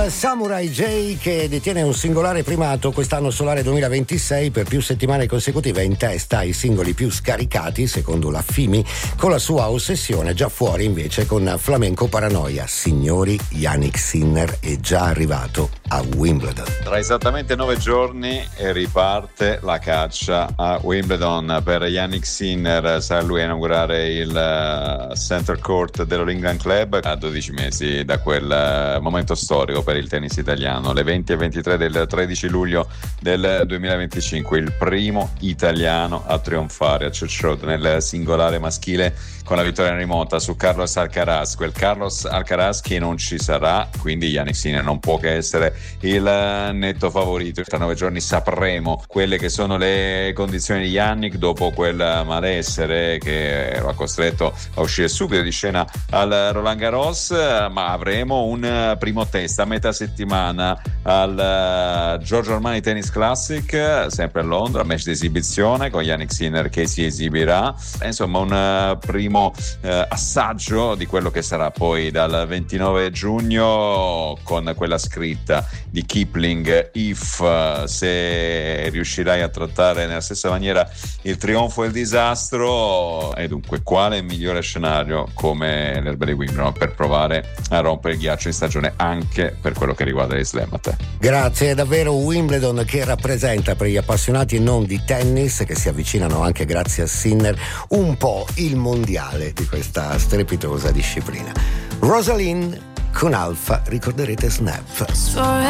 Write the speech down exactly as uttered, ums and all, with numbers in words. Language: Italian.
il Samurai J, che detiene un singolare primato quest'anno solare duemilaventisei, per più settimane consecutive in testa ai singoli più scaricati secondo la F I M I, con la sua ossessione. Già fuori invece con Flamenco Paranoia. Signori, Jannik Sinner è già arrivato a Wimbledon. Tra esattamente nove giorni riparte la caccia a Wimbledon per Jannik Sinner. Sarà lui a inaugurare il Center Court dell'All England Club a dodici mesi da quel momento storico per il tennis italiano. Le venti e ventitré del tredici luglio del duemilaventicinque, il primo italiano a trionfare a Church Road nel singolare maschile con la vittoria in rimonta su Carlos Alcaraz. Quel Carlos Alcaraz che non ci sarà, quindi Jannik Sinner non può che essere il netto favorito. Tra nove giorni sapremo quelle che sono le condizioni di Jannik dopo quel malessere che lo ha costretto a uscire subito di scena al Roland Garros, ma avremo un primo test a metà settimana al Giorgio Armani Tennis Classic, sempre a Londra, match di esibizione con Jannik Sinner che si esibirà. Insomma, un primo eh, assaggio di quello che sarà poi dal ventinove giugno, con quella scritta di Kipling, If, se riuscirai a trattare nella stessa maniera il trionfo e il disastro. E dunque, quale migliore scenario come l'Erba di Wimbledon per provare a rompere il ghiaccio in stagione anche per quello che riguarda gli slam. A te. Grazie, è davvero Wimbledon che rappresenta per gli appassionati non di tennis, che si avvicinano anche grazie a Sinner, un po' il mondiale di questa strepitosa disciplina. Rosalind con Alfa, ricorderete Snap.